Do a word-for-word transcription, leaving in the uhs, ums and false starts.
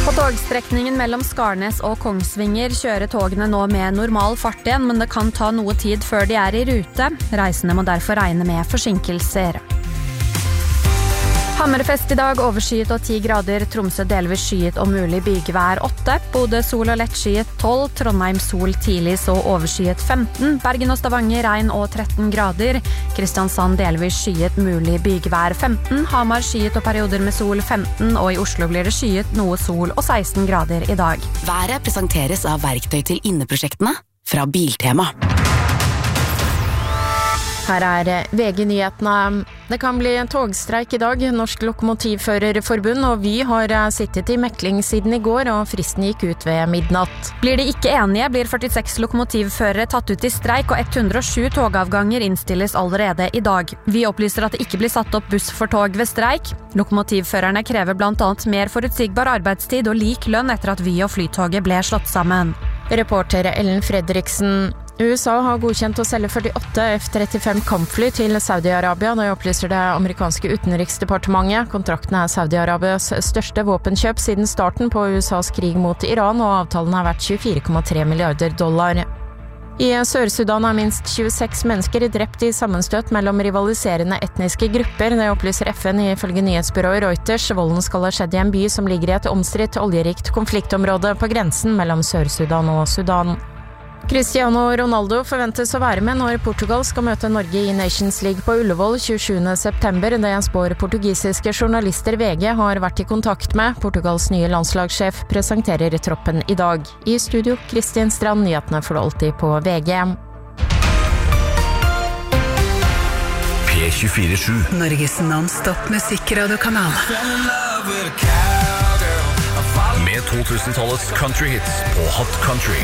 På togstrekningen mellom Skarnes og Kongsvinger kjører togene nå med normal fart igjen, men det kan ta noe tid før de er i rute. Reisende må derfor regne med forsinkelser. Hammerfest i dag, overskyet og ti grader, Tromsø delvis skyet og mulig bygevær åtte, Bodø sol og lett skyet tolv, Trondheim sol tidlig så overskyet femten, Bergen og Stavanger regn og tretten grader, Kristiansand delvis skyet mulig bygevær femten, Hamar skyet og perioder med sol femten, og i Oslo blir det skyet noe sol og seksten grader i dag. Været presenteres av verktøy til inneprosjektene fra Biltema. Her er V G-nyhetene. Det kan bli en togstreik i dag, Norsk Lokomotivførerforbund og Vy har sittet i mekling siden i går, og fristen gikk ut ved midnatt. Blir de ikke enige, blir førtiseks lokomotivførere tatt ut i streik, og ett hundre og sju togavganger innstilles allerede i dag. Vy opplyser at det ikke blir satt opp buss for tog ved streik. Lokomotivførerne krever blant annet mer forutsigbar arbeidstid og lik lønn etter at Vy og Flytoget ble slått sammen. Reporter Ellen Fredriksen. U S A har godkjent å selge førtiåtte F trettifem kampfly til Saudi-Arabia, det opplyser det amerikanske utenriksdepartementet. Kontrakten er Saudi-Arabias største våpenkjøp siden starten på U S As krig mot Iran, og avtalen er verdt tjuefire komma tre milliarder dollar. I Sør-Sudan er minst tjueseks mennesker drept i sammenstøt mellom rivaliserende etniske grupper, det opplyser F N ifølge nyhetsbyrået Reuters. Volden skal ha skjedd i en by som ligger i et omstridt oljerikt konfliktområde på grensen mellom Sør-Sudan og Sudan. Cristiano Ronaldo forventes å være med når Portugal skal møte Norge i Nations League på Ullevål tjuesjuende september. Det spår portugisiske journalister V G har vært i kontakt med. Portugals nye landslagssjef presenterer troppen i dag. I studio, Kristin Strand, nyhetene får du alltid på V G. P tjuefire sju. Norges non-stop musikkradiokanal. Med to tusen-tallets country hits på Hot Country.